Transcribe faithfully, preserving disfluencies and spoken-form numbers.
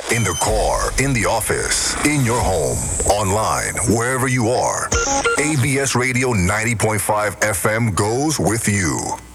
In the car, in the office, in your home, online, wherever you are. A B S Radio ninety point five F M goes with you.